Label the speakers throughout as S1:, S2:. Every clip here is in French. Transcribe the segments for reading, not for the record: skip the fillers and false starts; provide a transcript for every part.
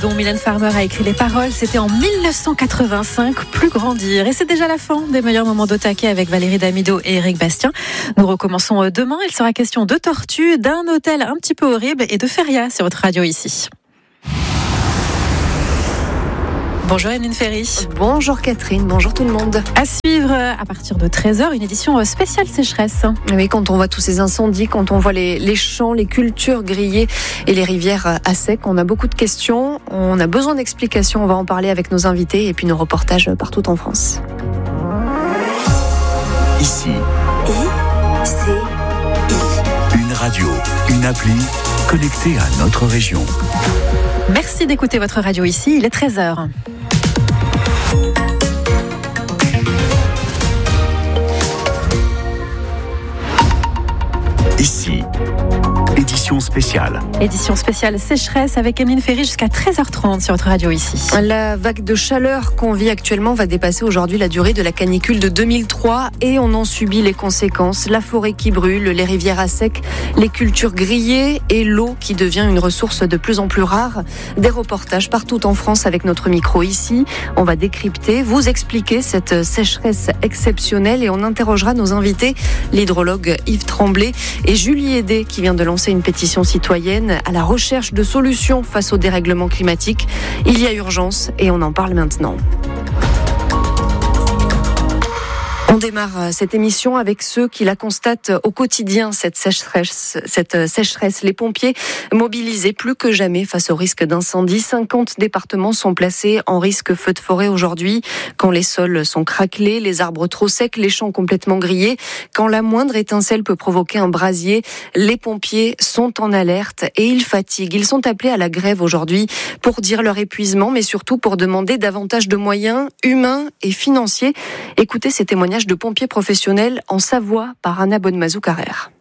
S1: dont Mylène Farmer a écrit les paroles. C'était en 1985, Plus grandir. Et c'est déjà la fin des meilleurs moments d'Au Taquet avec Valérie Damido et Éric Bastien. Nous recommençons demain. Il sera question de tortues, d'un hôtel un petit peu horrible et de feria sur votre radio ici. Bonjour Émine Ferry.
S2: Bonjour Catherine, bonjour tout le monde.
S1: À suivre à partir de 13h, une édition spéciale sécheresse.
S2: Oui, quand on voit tous ces incendies, quand on voit les champs, les cultures grillées et les rivières à sec, on a beaucoup de questions, on a besoin d'explications, on va en parler avec nos invités et puis nos reportages partout en France.
S3: Ici. Une radio, une appli connectée à notre région.
S1: Merci d'écouter votre radio ici, il est 13h.
S3: Ici, édition spéciale.
S1: Édition spéciale sécheresse avec Émine Ferry jusqu'à 13h30 sur votre radio ici.
S2: La vague de chaleur qu'on vit actuellement va dépasser aujourd'hui la durée de la canicule de 2003 et on en subit les conséquences. La forêt qui brûle, les rivières à sec, les cultures grillées et l'eau qui devient une ressource de plus en plus rare. Des reportages partout en France avec notre micro ici. On va décrypter, vous expliquer cette sécheresse exceptionnelle et on interrogera nos invités, l'hydrologue Yves Tremblay et Julie Hédé qui vient de lancer une pétition citoyenne à la recherche de solutions face au dérèglement climatique. Il y a urgence et on en parle maintenant. On démarre cette émission avec ceux qui la constatent au quotidien, cette sécheresse. Les pompiers mobilisés plus que jamais face au risque d'incendie. 50 départements sont placés en risque feu de forêt aujourd'hui. Quand les sols sont craquelés, les arbres trop secs, les champs complètement grillés, quand la moindre étincelle peut provoquer un brasier, les pompiers sont en alerte et ils fatiguent. Ils sont appelés à la grève aujourd'hui pour dire leur épuisement, mais surtout pour demander davantage de moyens humains et financiers. Écoutez ces témoignages de pompiers professionnels en Savoie par Anna Bonnemazou-Carrère.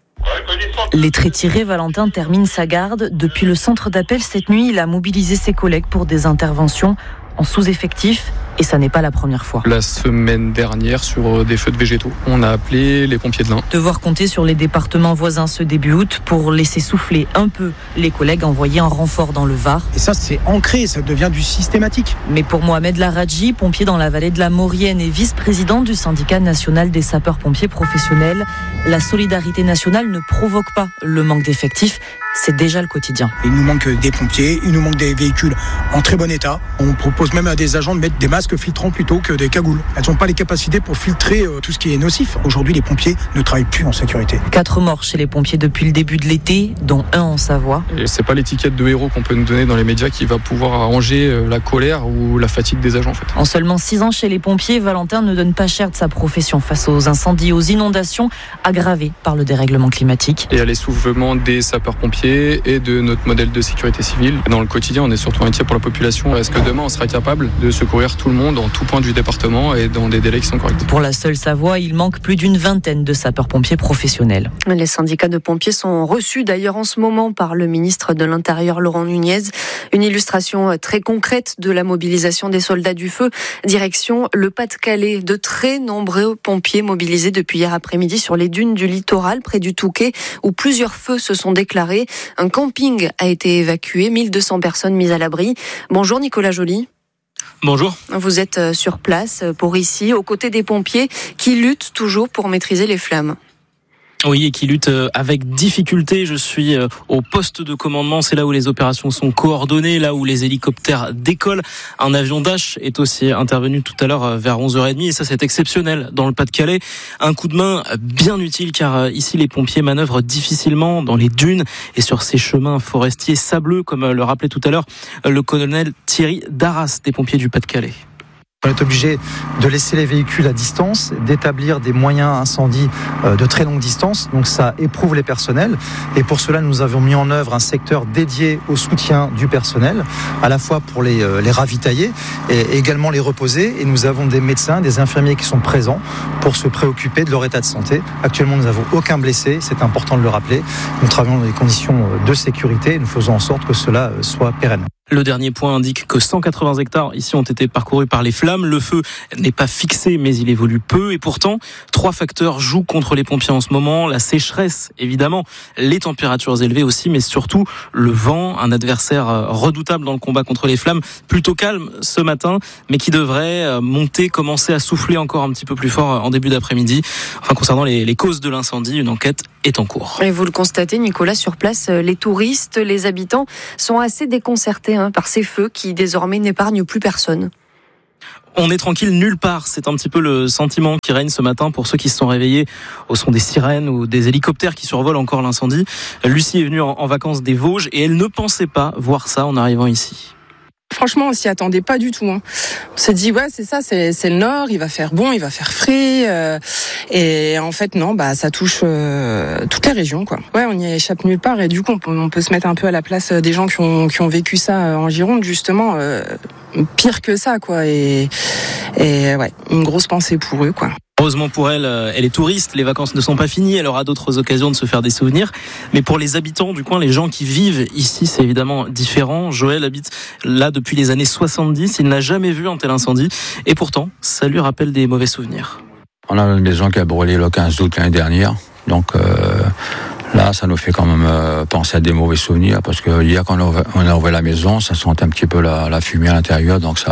S4: Lettré tiré, Valentin termine sa garde. Depuis le centre d'appel cette nuit, il a mobilisé ses collègues pour des interventions en sous-effectif. Et ça n'est pas la première fois.
S5: La semaine dernière, sur des feux de végétaux, on a appelé les pompiers de l'Ain.
S4: Devoir compter sur les départements voisins ce début août pour laisser souffler un peu les collègues envoyés en renfort dans le Var.
S6: Et ça, c'est ancré, ça devient du systématique.
S4: Mais pour Mohamed Laradji, pompier dans la vallée de la Maurienne et vice-président du syndicat national des sapeurs-pompiers professionnels, la solidarité nationale ne provoque pas le manque d'effectifs. C'est déjà le quotidien.
S6: Il nous manque des pompiers, il nous manque des véhicules en très bon état. On propose même à des agents de mettre des masques filtrants plutôt que des cagoules. Elles n'ont pas les capacités pour filtrer tout ce qui est nocif. Aujourd'hui, les pompiers ne travaillent plus en sécurité.
S4: 4 morts chez les pompiers depuis le début de l'été, dont 1 en Savoie.
S5: Et c'est pas l'étiquette de héros qu'on peut nous donner dans les médias qui va pouvoir arranger la colère ou la fatigue des agents en fait.
S4: En seulement 6 ans chez les pompiers, Valentin ne donne pas cher de sa profession face aux incendies, aux inondations aggravées par le dérèglement climatique.
S5: Et à l'essoufflement des sapeurs-pompiers et de notre modèle de sécurité civile. Dans le quotidien, on est surtout inquiet pour la population. Est-ce que demain, on sera capable de secourir tout le monde en tout point du département et dans des délais qui sont corrects?
S4: Pour la seule Savoie, il manque plus d'une vingtaine de sapeurs-pompiers professionnels.
S2: Les syndicats de pompiers sont reçus d'ailleurs en ce moment par le ministre de l'Intérieur, Laurent Nunez. Une illustration très concrète de la mobilisation des soldats du feu. Direction le Pas-de-Calais. De très nombreux pompiers mobilisés depuis hier après-midi sur les dunes du littoral, près du Touquet, où plusieurs feux se sont déclarés. Un camping a été évacué, 1200 personnes mises à l'abri. Bonjour Nicolas Joly.
S7: Bonjour.
S2: Vous êtes sur place pour ici, aux côtés des pompiers qui luttent toujours pour maîtriser les flammes.
S7: Oui, et qui lutte avec difficulté. Je suis au poste de commandement. C'est là où les opérations sont coordonnées, là où les hélicoptères décollent. Un avion Dash est aussi intervenu tout à l'heure vers 11h30. Et ça, c'est exceptionnel dans le Pas-de-Calais. Un coup de main bien utile car ici, les pompiers manœuvrent difficilement dans les dunes et sur ces chemins forestiers sableux, comme le rappelait tout à l'heure le colonel Thierry Darras des pompiers du Pas-de-Calais.
S8: On est obligé de laisser les véhicules à distance, d'établir des moyens incendie de très longue distance. Donc ça éprouve les personnels. Et pour cela, nous avons mis en œuvre un secteur dédié au soutien du personnel, à la fois pour les ravitailler et également les reposer. Et nous avons des médecins, des infirmiers qui sont présents pour se préoccuper de leur état de santé. Actuellement, nous n'avons aucun blessé. C'est important de le rappeler. Nous travaillons dans des conditions de sécurité et nous faisons en sorte que cela soit pérenne.
S7: Le dernier point indique que 180 hectares ici ont été parcourus par les flammes. Le feu n'est pas fixé, mais il évolue peu. Et pourtant, 3 facteurs jouent contre les pompiers en ce moment. La sécheresse, évidemment, les températures élevées aussi, mais surtout le vent, un adversaire redoutable dans le combat contre les flammes. Plutôt calme ce matin, mais qui devrait commencer à souffler encore un petit peu plus fort en début d'après-midi. Enfin, concernant les causes de l'incendie, une enquête est en cours.
S2: Et vous le constatez, Nicolas, sur place, les touristes, les habitants sont assez déconcertés par ces feux qui désormais n'épargnent plus personne.
S7: On est tranquille nulle part, c'est un petit peu le sentiment qui règne ce matin pour ceux qui se sont réveillés au son des sirènes ou des hélicoptères qui survolent encore l'incendie. Lucie est venue en vacances des Vosges et elle ne pensait pas voir ça en arrivant ici.
S9: Franchement, on s'y attendait pas du tout. On s'est dit, ouais, c'est ça, c'est le nord, il va faire bon, il va faire frais. Et en fait, non, ça touche toutes les régions, quoi. Ouais, on n'y échappe nulle part. Et du coup, on peut se mettre un peu à la place des gens qui ont vécu ça en Gironde, justement. Pire que ça, quoi. Et ouais, une grosse pensée pour eux, quoi.
S7: Heureusement pour elle, elle est touriste, les vacances ne sont pas finies, elle aura d'autres occasions de se faire des souvenirs. Mais pour les habitants du coin, les gens qui vivent ici, c'est évidemment différent. Joël habite là depuis les années 70, il n'a jamais vu un tel incendie. Et pourtant, ça lui rappelle des mauvais souvenirs.
S10: On a une maison qui a brûlé le 15 août l'année dernière. Donc là, ça nous fait quand même penser à des mauvais souvenirs. Parce que hier, quand on a ouvert la maison, ça sentait un petit peu la fumée à l'intérieur. Donc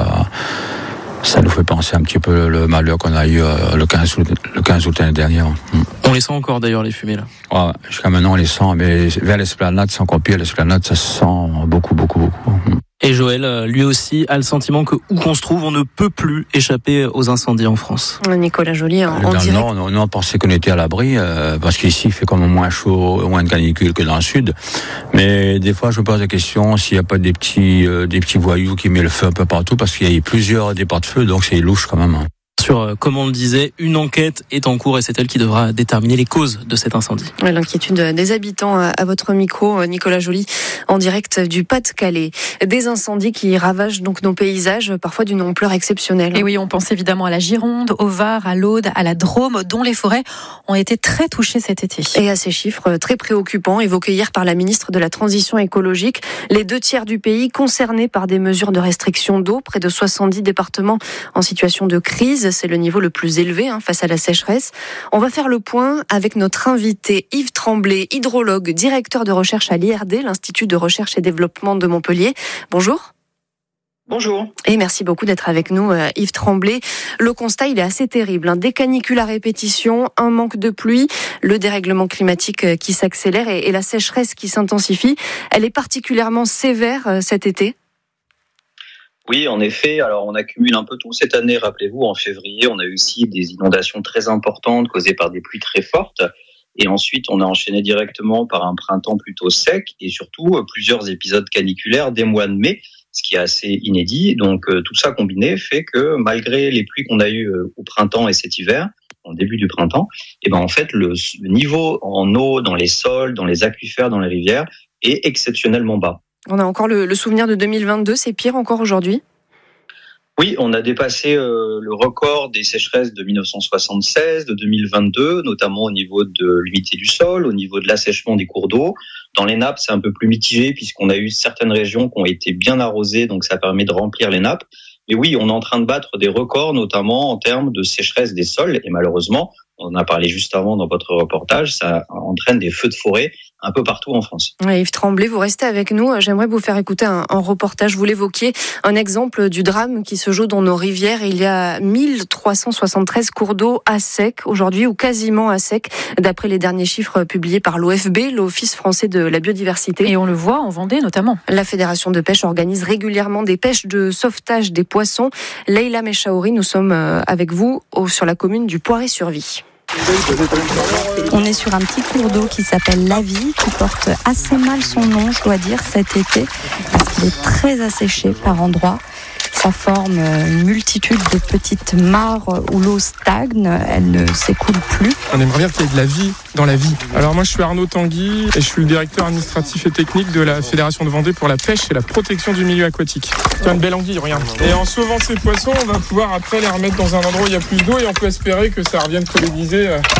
S10: ça nous fait penser un petit peu le malheur qu'on a eu le 15 août l'année dernière.
S7: On les sent encore d'ailleurs, les fumées là.
S10: Ouais, jusqu'à maintenant on les sent, mais vers l'esplanade, c'est encore pire. L'esplanade, ça se sent beaucoup.
S7: Et Joël, lui aussi, a le sentiment que où qu'on se trouve, on ne peut plus échapper aux incendies en France.
S2: Nicolas Joly, en
S10: direct.
S2: direct.
S10: Non, on pensait qu'on était à l'abri, parce qu'ici, il fait quand même moins chaud, moins de canicule que dans le sud. Mais des fois, je me pose la question s'il n'y a pas des petits voyous qui mettent le feu un peu partout, parce qu'il y a plusieurs départs de feu, donc c'est louche quand même.
S7: Comme on le disait, une enquête est en cours et c'est elle qui devra déterminer les causes de cet incendie.
S2: L'inquiétude des habitants à votre micro, Nicolas Joly, en direct du Pas-de-Calais. Des incendies qui ravagent donc nos paysages, parfois d'une ampleur exceptionnelle.
S1: Et oui, on pense évidemment à la Gironde, au Var, à l'Aude, à la Drôme, dont les forêts ont été très touchées cet été.
S2: Et à ces chiffres très préoccupants, évoqués hier par la ministre de la Transition écologique, les 2/3 du pays concernés par des mesures de restriction d'eau, près de 70 départements en situation de crise. C'est le niveau le plus élevé face à la sécheresse. On va faire le point avec notre invité Yves Tremblay, hydrologue, directeur de recherche à l'IRD, l'Institut de recherche et développement de Montpellier. Bonjour.
S11: Bonjour.
S2: Et merci beaucoup d'être avec nous, Yves Tremblay. Le constat, il est assez terrible. Des canicules à répétition, un manque de pluie, le dérèglement climatique qui s'accélère et la sécheresse qui s'intensifie. Elle est particulièrement sévère cet été.
S11: Oui, en effet. Alors, on accumule un peu tout cette année. Rappelez-vous, en février, on a eu aussi des inondations très importantes causées par des pluies très fortes. Et ensuite, on a enchaîné directement par un printemps plutôt sec et surtout plusieurs épisodes caniculaires dès mois de mai, ce qui est assez inédit. Donc, tout ça combiné fait que malgré les pluies qu'on a eues au printemps et cet hiver, au début du printemps, en fait, le niveau en eau dans les sols, dans les aquifères, dans les rivières est exceptionnellement bas.
S2: On a encore le souvenir de 2022, c'est pire encore aujourd'hui ?
S11: Oui, on a dépassé le record des sécheresses de 1976, de 2022, notamment au niveau de l'humidité du sol, au niveau de l'assèchement des cours d'eau. Dans les nappes, c'est un peu plus mitigé puisqu'on a eu certaines régions qui ont été bien arrosées, donc ça permet de remplir les nappes. Mais oui, on est en train de battre des records, notamment en termes de sécheresse des sols. Et malheureusement, on en a parlé juste avant dans votre reportage, ça entraîne des feux de forêt un peu partout en France.
S2: Yves Tremblay, vous restez avec nous. J'aimerais vous faire écouter un reportage. Vous l'évoquiez, un exemple du drame qui se joue dans nos rivières. Il y a 1373 cours d'eau à sec aujourd'hui, ou quasiment à sec, d'après les derniers chiffres publiés par l'OFB, l'Office français de la biodiversité.
S1: Et on le voit en Vendée notamment.
S2: La Fédération de pêche organise régulièrement des pêches de sauvetage des poissons. Leïla Mechaouri, nous sommes avec vous sur la commune du Poiré-sur-Vie.
S12: On est sur un petit cours d'eau qui s'appelle la Vie, qui porte assez mal son nom, je dois dire, cet été, parce qu'il est très asséché par endroits. Ça forme une multitude de petites mares où l'eau stagne, elle ne s'écoule plus.
S13: On aimerait bien qu'il y ait de la vie dans la vie. Alors moi je suis Arnaud Tanguy et je suis le directeur administratif et technique de la Fédération de Vendée pour la pêche et la protection du milieu aquatique. C'est une belle anguille, regarde. Et en sauvant ces poissons, on va pouvoir après les remettre dans un endroit où il y a plus d'eau et on peut espérer que ça revienne coloniser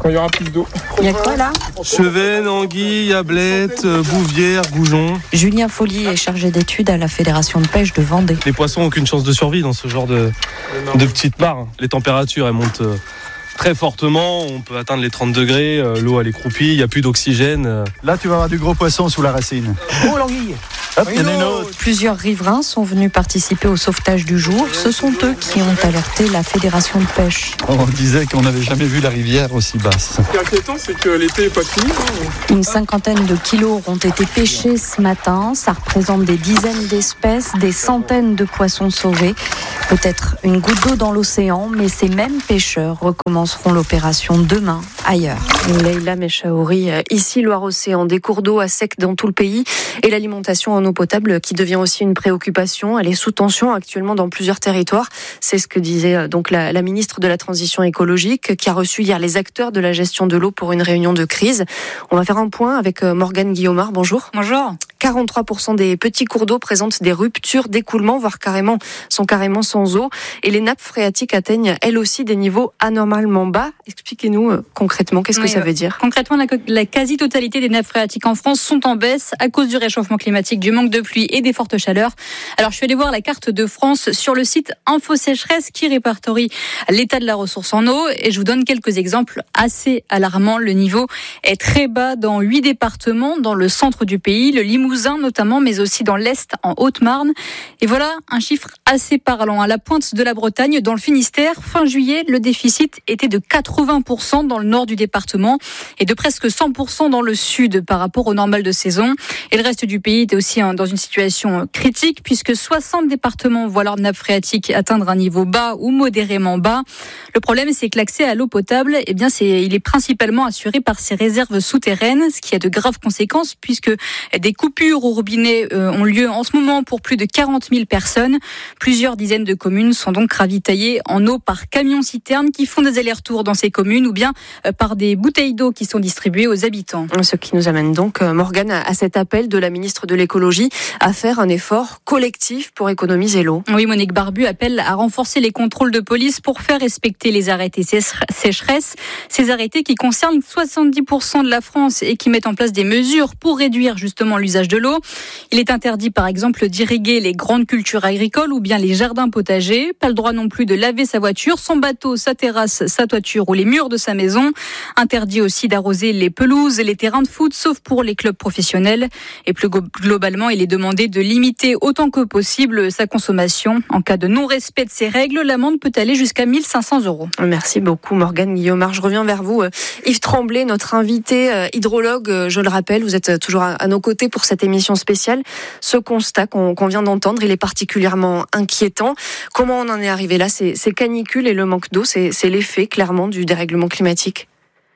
S13: quand il y aura plus d'eau.
S12: Il y a quoi là?
S14: Chevennes, anguilles, ablettes, bouvières, goujons.
S12: Julien Folly est chargé d'études à la Fédération de pêche de Vendée.
S14: Les poissons n'ont aucune chance de survie dans ce genre de petites mares. Les températures, elles montent très fortement, on peut atteindre les 30 degrés, l'eau elle est croupie, il n'y a plus d'oxygène.
S15: Là tu vas avoir du gros poisson sous la racine. Oh l'anguille! Hop, il y en a une autre.
S12: Plusieurs riverains sont venus participer au sauvetage du jour. Ce sont eux qui ont alerté la Fédération de pêche.
S15: On disait qu'on n'avait jamais vu la rivière aussi basse.
S13: Ce qui est inquiétant, c'est que l'été n'est pas fini.
S12: Une cinquantaine de kilos ont été pêchés ce matin. Ça représente des dizaines d'espèces, des centaines de poissons sauvés. Peut-être une goutte d'eau dans l'océan, mais ces mêmes pêcheurs recommenceront l'opération demain, ailleurs.
S2: Leïla Mechaouri, ici Loire-Océan, des cours d'eau à sec dans tout le pays et l'alimentation en eau potable qui devient aussi une préoccupation. Elle est sous tension actuellement dans plusieurs territoires. C'est ce que disait donc la ministre de la Transition écologique qui a reçu hier les acteurs de la gestion de l'eau pour une réunion de crise. On va faire un point avec Morgane Guillaumard. Bonjour.
S16: Bonjour.
S2: 43% des petits cours d'eau présentent des ruptures d'écoulement, voire sont carrément sans eau. Et les nappes phréatiques atteignent elles aussi des niveaux anormalement bas. Expliquez-nous concrètement, qu'est-ce que ça veut dire?
S16: Concrètement, la quasi-totalité des nappes phréatiques en France sont en baisse à cause du réchauffement climatique, du manque de pluie et des fortes chaleurs. Alors, je suis allée voir la carte de France sur le site Info Sécheresse qui répertorie l'état de la ressource en eau. Et je vous donne quelques exemples assez alarmants. Le niveau est très bas dans 8 départements, dans le centre du pays, le Limousin notamment, mais aussi dans l'Est, en Haute-Marne. Et voilà un chiffre assez parlant. À la pointe de la Bretagne, dans le Finistère, fin juillet, le déficit était de 80% dans le nord du département et de presque 100% dans le sud par rapport au normal de saison. Et le reste du pays était aussi dans une situation critique puisque 60 départements voient leur nappe phréatique atteindre un niveau bas ou modérément bas. Le problème, c'est que l'accès à l'eau potable, il est principalement assuré par ces réserves souterraines, ce qui a de graves conséquences puisque des coupures au robinet ont lieu en ce moment pour plus de 40 000 personnes. Plusieurs dizaines de communes sont donc ravitaillées en eau par camions-citernes qui font des allers-retours dans ces communes ou bien par des bouteilles d'eau qui sont distribuées aux habitants.
S2: Ce qui nous amène donc, Morgane, à cet appel de la ministre de l'écologie à faire un effort collectif pour économiser l'eau.
S16: Oui, Monique Barbu appelle à renforcer les contrôles de police pour faire respecter les arrêtés sécheresse. Ces arrêtés qui concernent 70% de la France et qui mettent en place des mesures pour réduire justement l'usage de l'eau. Il est interdit par exemple d'irriguer les grandes cultures agricoles ou bien les jardins potagers. Pas le droit non plus de laver sa voiture, son bateau, sa terrasse, sa toiture ou les murs de sa maison. Interdit aussi d'arroser les pelouses et les terrains de foot, sauf pour les clubs professionnels. Et plus globalement, il est demandé de limiter autant que possible sa consommation. En cas de non-respect de ces règles, l'amende peut aller jusqu'à 1 500 €.
S2: Merci beaucoup Morgane Guillaumard. Je reviens vers vous. Yves Tremblay, notre invité hydrologue, je le rappelle, vous êtes toujours à nos côtés pour cette émission spéciale. Ce constat qu'on vient d'entendre, il est particulièrement inquiétant. Comment on en est arrivé là? Ces canicules et le manque d'eau, c'est l'effet clairement du dérèglement climatique.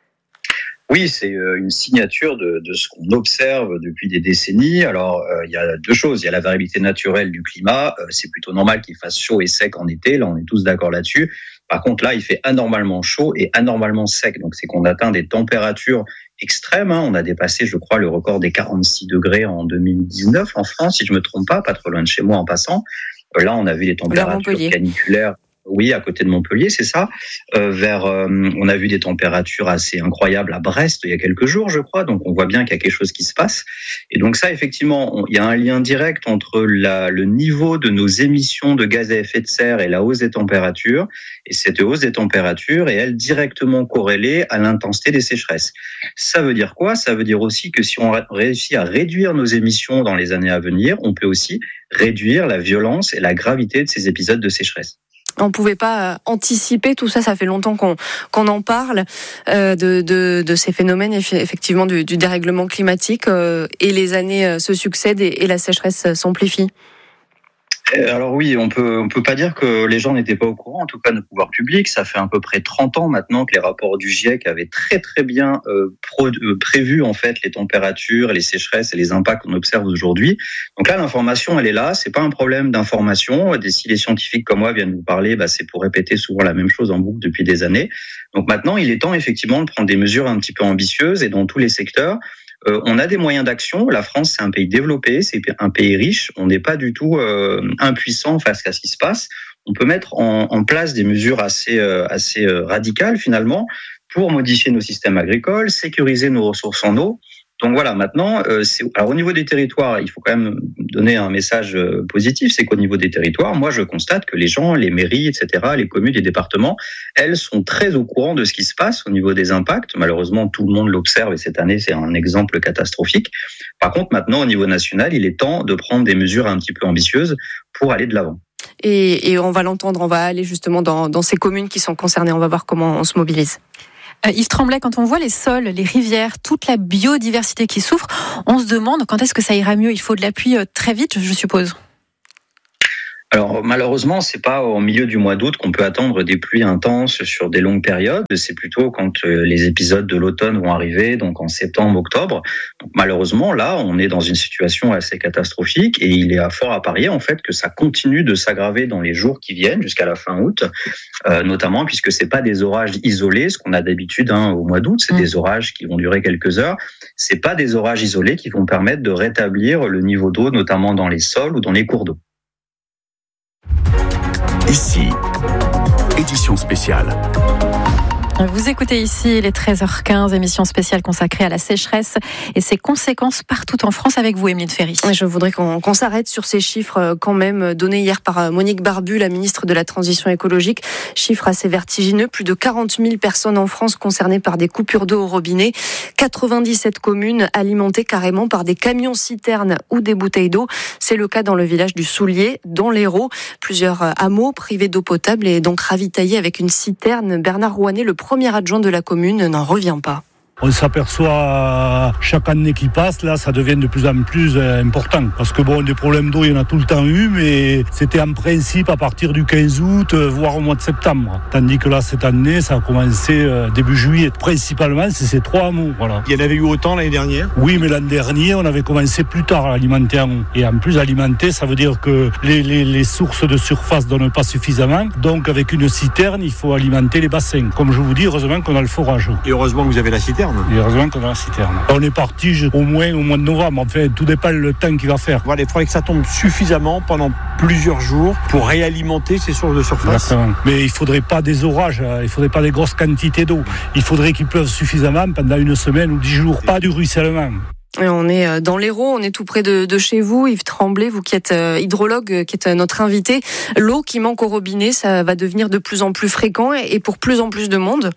S11: Oui, c'est une signature de ce qu'on observe depuis des décennies. Alors, il y a deux choses. Il y a la variabilité naturelle du climat. C'est plutôt normal qu'il fasse chaud et sec en été. Là, on est tous d'accord là-dessus. Par contre, là, il fait anormalement chaud et anormalement sec. Donc, c'est qu'on atteint des températures extrêmes. On a dépassé, je crois, le record des 46 degrés en 2019 en France, si je me trompe pas trop loin de chez moi en passant. Là, on a vu des températures caniculaires. Oui, à côté de Montpellier, c'est ça. On a vu des températures assez incroyables à Brest il y a quelques jours, je crois. Donc, on voit bien qu'il y a quelque chose qui se passe. Et donc ça, effectivement, il y a un lien direct entre le niveau de nos émissions de gaz à effet de serre et la hausse des températures. Et cette hausse des températures est, elle, directement corrélée à l'intensité des sécheresses. Ça veut dire quoi? Ça veut dire aussi que si on réussit à réduire nos émissions dans les années à venir, on peut aussi réduire la violence et la gravité de ces épisodes de sécheresse.
S2: On pouvait pas anticiper tout ça. Ça fait longtemps qu'on en parle de ces phénomènes, effectivement, du dérèglement climatique. Et les années se succèdent et la sécheresse s'amplifie.
S11: Alors oui, on peut pas dire que les gens n'étaient pas au courant, en tout cas nos pouvoirs publics. Ça fait à peu près 30 ans maintenant que les rapports du GIEC avaient très très bien prévu en fait les températures, les sécheresses et les impacts qu'on observe aujourd'hui. Donc là, l'information, elle est là. C'est pas un problème d'information. Si les scientifiques comme moi viennent vous parler, c'est pour répéter souvent la même chose en boucle depuis des années. Donc maintenant, il est temps effectivement de prendre des mesures un petit peu ambitieuses et dans tous les secteurs. On a des moyens d'action. La France, c'est un pays développé, c'est un pays riche. On n'est pas du tout impuissant face à ce qui se passe. On peut mettre en place des mesures assez radicales finalement. pour modifier nos systèmes agricoles, sécuriser nos ressources en eau. Donc voilà, maintenant, alors au niveau des territoires, il faut quand même donner un message positif, c'est qu'au niveau des territoires, moi je constate que les gens, les mairies, etc., les communes, les départements, elles sont très au courant de ce qui se passe au niveau des impacts. Malheureusement, tout le monde l'observe et cette année, c'est un exemple catastrophique. Par contre, maintenant, au niveau national, il est temps de prendre des mesures un petit peu ambitieuses pour aller de l'avant.
S2: Et on va l'entendre, on va aller justement dans ces communes qui sont concernées, on va voir comment on se mobilise.
S1: Yves Tremblay, quand on voit les sols, les rivières, toute la biodiversité qui souffre, on se demande quand est-ce que ça ira mieux. Il faut de la pluie très vite, je suppose.
S11: Alors malheureusement, c'est pas au milieu du mois d'août qu'on peut attendre des pluies intenses sur des longues périodes. C'est plutôt quand les épisodes de l'automne vont arriver, donc en septembre, octobre. Donc, malheureusement, là, on est dans une situation assez catastrophique et il est à fort à parier en fait que ça continue de s'aggraver dans les jours qui viennent jusqu'à la fin août, notamment puisque c'est pas des orages isolés, ce qu'on a d'habitude au mois d'août, c'est des orages qui vont durer quelques heures. C'est pas des orages isolés qui vont permettre de rétablir le niveau d'eau, notamment dans les sols ou dans les cours d'eau.
S3: Ici, édition spéciale.
S1: Vous écoutez ici les 13h15, émission spéciale consacrée à la sécheresse et ses conséquences partout en France avec vous, Emeline Ferry.
S2: Je voudrais qu'on s'arrête sur ces chiffres quand même donnés hier par Monique Barbu, la ministre de la Transition écologique. Chiffres assez vertigineux, plus de 40 000 personnes en France concernées par des coupures d'eau au robinet, 97 communes alimentées carrément par des camions-citernes ou des bouteilles d'eau. C'est le cas dans le village du Soulier, dans l'Hérault. Plusieurs hameaux privés d'eau potable et donc ravitaillés avec une citerne. Bernard Rouanet, le premier adjoint de la commune, n'en revient pas.
S17: On s'aperçoit chaque année qui passe, là, ça devient de plus en plus important. Parce que bon, des problèmes d'eau, il y en a tout le temps eu, mais c'était en principe à partir du 15 août, voire au mois de septembre. Tandis que là, cette année, ça a commencé début juillet. Principalement, c'est ces 3 hameaux, voilà.
S18: Il y en avait eu autant l'année dernière ?
S17: Oui, mais l'an dernier, on avait commencé plus tard à alimenter en eau. Et en plus, alimenter, ça veut dire que les sources de surface donnent pas suffisamment. Donc, avec une citerne, il faut alimenter les bassins. Comme je vous dis, heureusement qu'on a le forage.
S18: Et heureusement que vous avez la citerne.
S17: Et heureusement qu'on a la citerne. On est parti au moins au mois de novembre. Enfin, tout dépend le temps qu'il va faire.
S18: Voilà, il faudrait que ça tombe suffisamment pendant plusieurs jours pour réalimenter ces sources de surface.
S17: Exactement. Mais il faudrait pas des orages, il faudrait pas des grosses quantités d'eau. Il faudrait qu'il pleuve suffisamment pendant une semaine ou 10 jours. Pas du ruissellement.
S2: Et on est dans l'Hérault, on est tout près de chez vous. Yves Tremblay, vous qui êtes hydrologue, qui êtes notre invité. L'eau qui manque au robinet, ça va devenir de plus en plus fréquent et pour plus en plus de monde.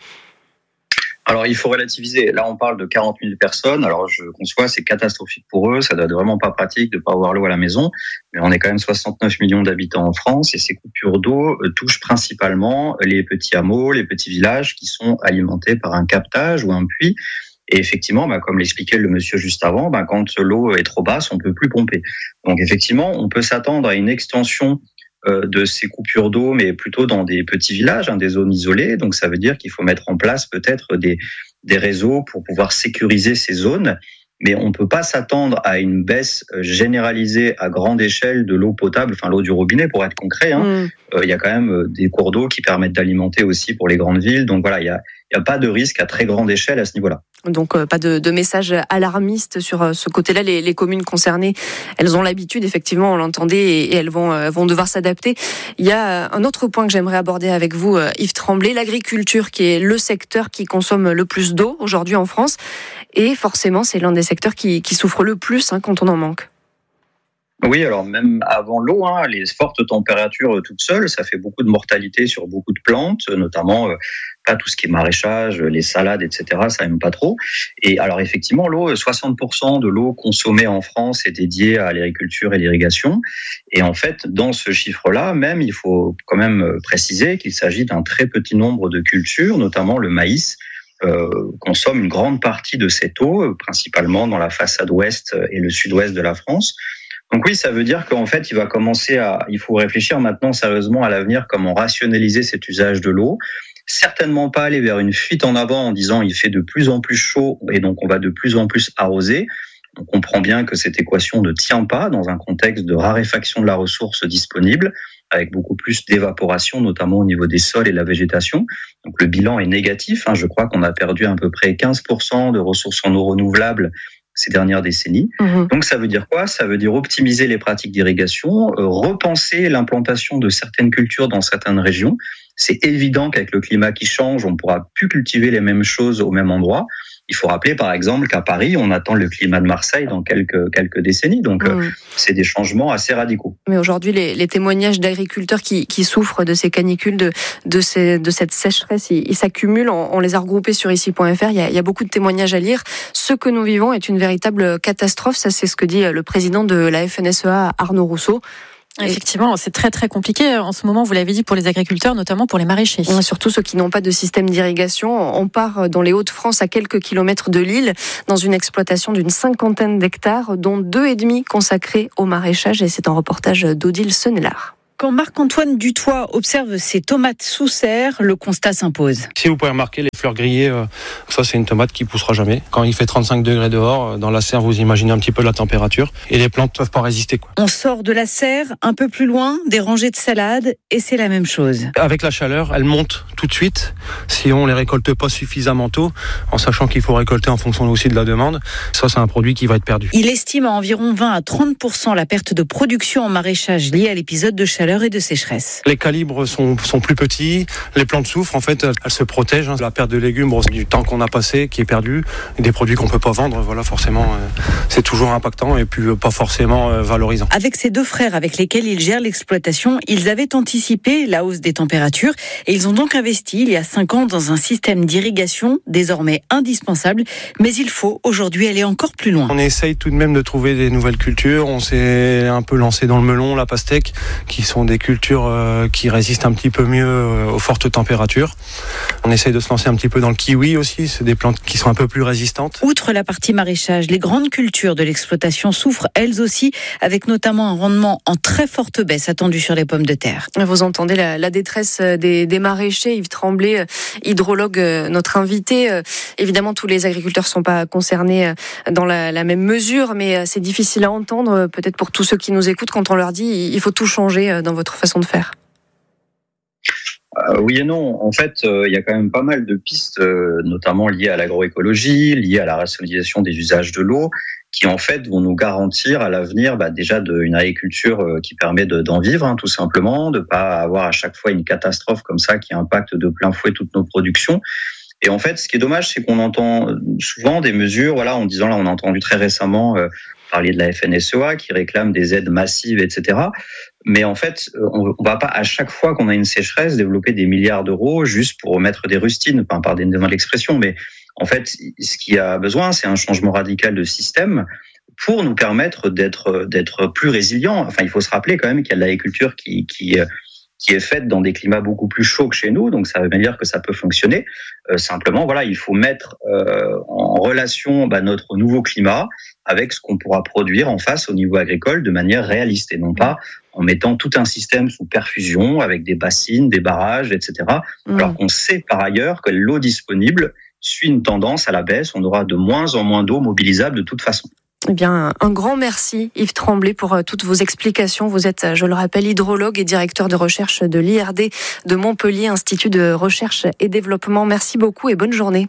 S11: Alors, il faut relativiser. Là, on parle de 40 000 personnes. Alors, je conçois, c'est catastrophique pour eux. Ça doit être vraiment pas pratique de pas avoir l'eau à la maison. Mais on est quand même 69 millions d'habitants en France et ces coupures d'eau touchent principalement les petits hameaux, les petits villages qui sont alimentés par un captage ou un puits. Et effectivement, comme l'expliquait le monsieur juste avant, quand l'eau est trop basse, on peut plus pomper. Donc, effectivement, on peut s'attendre à une extension de ces coupures d'eau, mais plutôt dans des petits villages, des zones isolées. Donc ça veut dire qu'il faut mettre en place peut-être des réseaux pour pouvoir sécuriser ces zones. Mais on ne peut pas s'attendre à une baisse généralisée à grande échelle de l'eau potable, enfin l'eau du robinet pour être concret. Il y a quand même des cours d'eau qui permettent d'alimenter aussi pour les grandes villes. Donc voilà, il y a pas de risque à très grande échelle à ce niveau-là.
S2: Donc pas de message alarmiste sur ce côté-là. Les communes concernées, elles ont l'habitude, effectivement, on l'entendait, et elles vont devoir s'adapter. Il y a un autre point que j'aimerais aborder avec vous, Yves Tremblay, l'agriculture, qui est le secteur qui consomme le plus d'eau aujourd'hui en France. Et forcément, c'est l'un des secteurs qui souffre le plus quand on en manque.
S11: Oui, alors même avant l'eau, les fortes températures toutes seules, ça fait beaucoup de mortalité sur beaucoup de plantes, notamment pas tout ce qui est maraîchage, les salades, etc. Ça aime pas trop. Et alors effectivement, l'eau, 60% de l'eau consommée en France est dédiée à l'agriculture et l'irrigation. Et en fait, dans ce chiffre-là, même, il faut quand même préciser qu'il s'agit d'un très petit nombre de cultures, notamment le maïs, consomme une grande partie de cette eau, principalement dans la façade ouest et le sud-ouest de la France. Donc oui, ça veut dire qu'en fait, il faut réfléchir maintenant sérieusement à l'avenir, comment rationaliser cet usage de l'eau. Certainement pas aller vers une fuite en avant en disant il fait de plus en plus chaud et donc on va de plus en plus arroser. On comprend bien que cette équation ne tient pas dans un contexte de raréfaction de la ressource disponible, avec beaucoup plus d'évaporation, notamment au niveau des sols et de la végétation. Donc le bilan est négatif. Je crois qu'on a perdu à peu près 15% de ressources en eau renouvelables ces dernières décennies. Donc ça veut dire quoi ? Ça veut dire optimiser les pratiques d'irrigation, repenser l'implantation de certaines cultures dans certaines régions. C'est évident qu'avec le climat qui change, on ne pourra plus cultiver les mêmes choses au même endroit. Il faut rappeler par exemple qu'à Paris, on attend le climat de Marseille dans quelques décennies. Donc c'est des changements assez radicaux.
S2: Mais aujourd'hui, les témoignages d'agriculteurs qui souffrent de ces canicules, de cette sécheresse, ils s'accumulent. On les a regroupés sur ici.fr. Il y a beaucoup de témoignages à lire. Ce que nous vivons est une véritable catastrophe. Ça, c'est ce que dit le président de la FNSEA, Arnaud Rousseau.
S1: Effectivement, c'est très très compliqué en ce moment, vous l'avez dit, pour les agriculteurs, notamment pour les maraîchers.
S2: Surtout ceux qui n'ont pas de système d'irrigation. On part dans les Hauts-de-France à quelques kilomètres de Lille, dans une exploitation d'une 50aine d'hectares, dont 2,5 consacrés au maraîchage. Et c'est un reportage d'Odile Sonnellard.
S19: Quand Marc-Antoine Dutoit observe ses tomates sous serre, le constat s'impose.
S14: Si vous pouvez remarquer les fleurs grillées, ça c'est une tomate qui poussera jamais. Quand il fait 35 degrés dehors, dans la serre, vous imaginez un petit peu la température et les plantes ne peuvent pas résister, quoi.
S19: On sort de la serre, un peu plus loin, des rangées de salades et c'est la même chose.
S14: Avec la chaleur, elles montent tout de suite si on les récolte pas suffisamment tôt, en sachant qu'il faut récolter en fonction aussi de la demande. Ça c'est un produit qui va être perdu.
S19: Il estime à environ 20 à 30% la perte de production en maraîchage liée à l'épisode de chaleur et de sécheresse.
S14: Les calibres sont plus petits, les plantes souffrent, en fait, elles se protègent. La perte de légumes, du temps qu'on a passé, qui est perdu, des produits qu'on peut pas vendre, voilà, forcément, c'est toujours impactant et puis pas forcément valorisant.
S19: Avec ses deux frères avec lesquels ils gèrent l'exploitation, ils avaient anticipé la hausse des températures et ils ont donc investi il y a 5 ans dans un système d'irrigation désormais indispensable, mais il faut aujourd'hui aller encore plus loin.
S14: On essaye tout de même de trouver des nouvelles cultures, on s'est un peu lancé dans le melon, la pastèque, qui sont des cultures qui résistent un petit peu mieux aux fortes températures. On essaye de se lancer un petit peu dans le kiwi aussi, c'est des plantes qui sont un peu plus résistantes.
S19: Outre la partie maraîchage, les grandes cultures de l'exploitation souffrent elles aussi, avec notamment un rendement en très forte baisse attendu sur les pommes de terre.
S2: Vous entendez la détresse des maraîchers. Yves Tremblay, hydrologue, notre invité. Évidemment, tous les agriculteurs ne sont pas concernés dans la même mesure, mais c'est difficile à entendre, peut-être pour tous ceux qui nous écoutent, quand on leur dit il faut tout changer dans votre façon de faire.
S11: Oui et non. En fait, il y a quand même pas mal de pistes, notamment liées à l'agroécologie, liées à la rationalisation des usages de l'eau, qui en fait vont nous garantir à l'avenir déjà une agriculture qui permet d'en vivre, tout simplement, de pas avoir à chaque fois une catastrophe comme ça qui impacte de plein fouet toutes nos productions. Et en fait, ce qui est dommage, c'est qu'on entend souvent des mesures, en disant, là, on a entendu très récemment parler de la FNSEA qui réclame des aides massives, etc. Mais en fait, on va pas à chaque fois qu'on a une sécheresse développer des milliards d'euros juste pour mettre des rustines, pardonnez-moi l'expression, mais en fait, ce qu'il y a besoin, c'est un changement radical de système pour nous permettre d'être plus résilients. Enfin, il faut se rappeler quand même qu'il y a de l'agriculture qui est faite dans des climats beaucoup plus chauds que chez nous, donc ça veut bien dire que ça peut fonctionner. Simplement, il faut mettre en relation notre nouveau climat avec ce qu'on pourra produire en face au niveau agricole de manière réaliste, et non pas en mettant tout un système sous perfusion avec des bassines, des barrages, etc. Alors qu'on sait par ailleurs que l'eau disponible suit une tendance à la baisse, on aura de moins en moins d'eau mobilisable de toute façon.
S2: Eh bien, un grand merci Yves Tremblay pour toutes vos explications. Vous êtes, je le rappelle, hydrologue et directeur de recherche de l'IRD de Montpellier, Institut de recherche et développement. Merci beaucoup et bonne journée.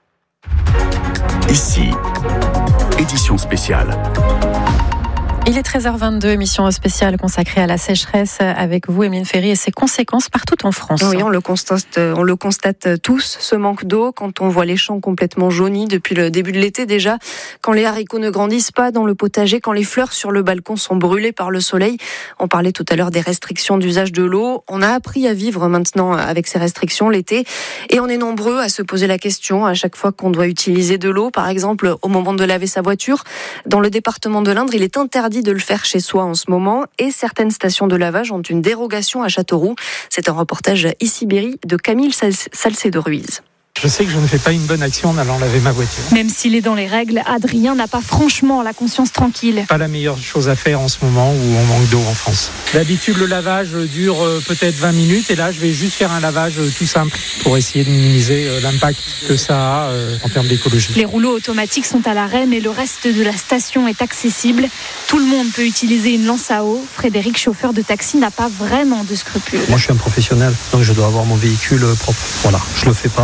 S3: Ici, édition spéciale.
S1: Il est 13h22, émission spéciale consacrée à la sécheresse avec vous, Emeline Ferry, et ses conséquences partout en France.
S2: Oui, on le constate tous, ce manque d'eau, quand on voit les champs complètement jaunis depuis le début de l'été déjà, quand les haricots ne grandissent pas dans le potager, quand les fleurs sur le balcon sont brûlées par le soleil. On parlait tout à l'heure des restrictions d'usage de l'eau. On a appris à vivre maintenant avec ces restrictions l'été, et on est nombreux à se poser la question à chaque fois qu'on doit utiliser de l'eau, par exemple au moment de laver sa voiture. Dans le département de l'Indre, il est interdit de le faire chez soi en ce moment, et certaines stations de lavage ont une dérogation à Châteauroux. C'est un reportage ici Berry de Camille Salcé-de-Ruiz.
S20: Je sais que je ne fais pas une bonne action en allant laver ma voiture.
S21: Même s'il est dans les règles, Adrien n'a pas franchement la conscience tranquille.
S20: Pas la meilleure chose à faire en ce moment où on manque d'eau en France. D'habitude, le lavage dure peut-être 20 minutes et là, je vais juste faire un lavage tout simple pour essayer de minimiser l'impact que ça a en termes d'écologie.
S21: Les rouleaux automatiques sont à l'arrêt, mais le reste de la station est accessible. Tout le monde peut utiliser une lance à eau. Frédéric, chauffeur de taxi, n'a pas vraiment de scrupules.
S8: Moi, je suis un professionnel, donc je dois avoir mon véhicule propre. Voilà, je le fais pas tous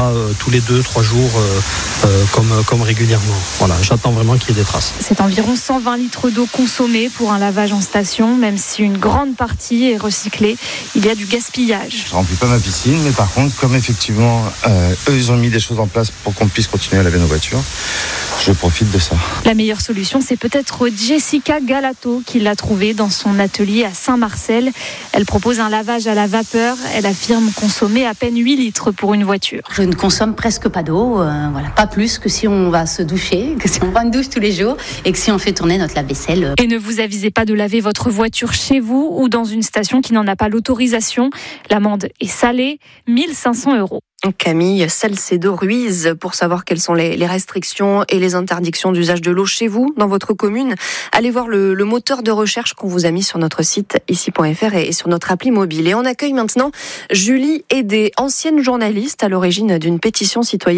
S6: tous les 2-3 jours comme régulièrement. Voilà, j'attends vraiment qu'il y ait des traces.
S21: C'est environ 120 litres d'eau consommée pour un lavage en station, même si une grande partie est recyclée. Il y a du gaspillage.
S22: Je remplis pas ma piscine, mais par contre, comme effectivement, eux, ils ont mis des choses en place pour qu'on puisse continuer à laver nos voitures, je profite de ça.
S21: La meilleure solution, c'est peut-être Jessica Galato qui l'a trouvée dans son atelier à Saint-Marcel. Elle propose un lavage à la vapeur. Elle affirme consommer à peine 8 litres pour une voiture.
S23: Je ne consomme presque pas d'eau, voilà, pas plus que si on va se doucher, que si on prend une douche tous les jours et que si on fait tourner notre lave-vaisselle.
S21: Et ne vous avisez pas de laver votre voiture chez vous ou dans une station qui n'en a pas l'autorisation. L'amende est salée, 1 500 €.
S2: Camille Salcedo-Ruiz, pour savoir quelles sont les restrictions et les interdictions d'usage de l'eau chez vous, dans votre commune, allez voir le moteur de recherche qu'on vous a mis sur notre site ici.fr et sur notre appli mobile. Et on accueille maintenant Julie Hédé, ancienne journaliste à l'origine d'une pétition citoyenne